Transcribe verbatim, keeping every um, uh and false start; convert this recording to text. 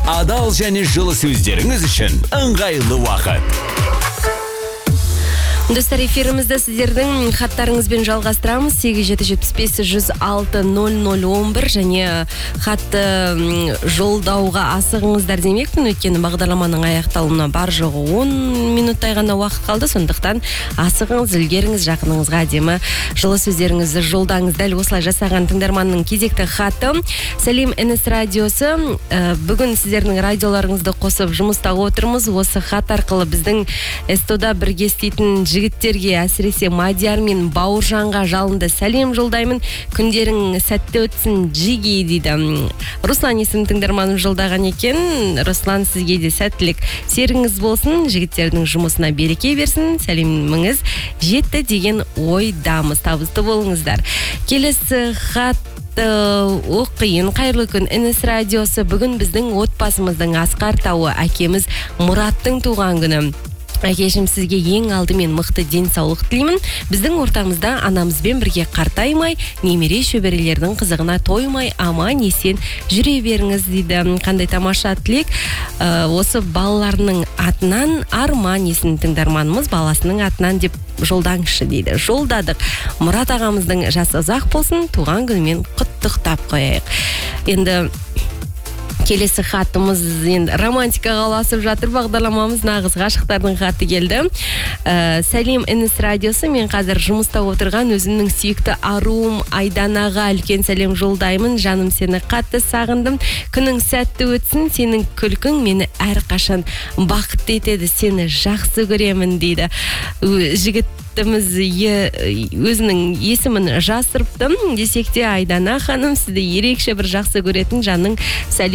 адал және жылы сөздеріңіз үшін ыңғайлы уақыт. Достар, эфирімізді сіздердің хаттарыңызбен жалғастырамыз. сегіз жеті жетпіс бес жүз алты нөл нөл он бір және хатты жолдауға асығыңыздар демекпін. Өйткені бағдарламаның аяқталуына бар жоғы он минуттай ғана уақыт қалды. Сондықтан асығыңыз, үлгеріңіз, жақыныңызға әдемі жылы сөздеріңізді жолдаңыз. Дәл осылай жасаған тыңдарманның кезекті хаты. Сәлем, эн эс радиосы. Бүгін сіздердің радиоларыңызды қосып жұмыста отырмыз. Осы хат арқылы біздің эстода бірге істейтін жігіттерге, әсіресе Мадияр мен Бауыржанға жалынды сәлем жолдаймын. Күндерің сәтті өтсін, жиги дейді. Руслан есімді тыңдарманым жолдаған екен. Руслан, сізге де сәттілік серіңіз болсын, жігіттердің жұмысына береке берсін. Сәлеміңіз жетті деген ойдамыз. Табысты болыңыздар. Келесі хат оқиын. Қайырлы күн, эн эс радиосы. Бүгін біздің отбасымыздың Асқар тауы әкеміз Мұраттың туған күні. Әкешім, сізге ең алдымен мықты денсаулық тілеймін. Біздің ортамызда анамызбен бірге қартаймай, немере шөберелердің қызығына тоймай, аман есен жүре беріңіз дейді. Қандай тамаша тілек. Осы балаларының атынан Арман есімді тыңдарманымыз баласының атынан деп жолдаңызшы дейді. Жолдадық. Мұрат ағамыздың жасы ұзақ болсын, туған күнімен құттықтап қояйық. Енді келесі хатымыз енді романтикаға ұласып жатыр. Бағдарламамыз нағыз ғашықтардың хаты келді. Ә, сәлем, эн эс радиосы. Мен қазір жұмыста отырған өзімнің сүйікті аруым Айданаға үлкен сәлем жолдаймын. Жаным, сені қатты сағындым. Күнің сәтті өтсін. Сенің күлкің мені әрқашан бақытты етеді. Сені жақсы көремін дейді. Жігіт өзінің есімін жасырыпты десек те, Айдана ханым, сізді ерекше бір жақсы көретін жанның сәлем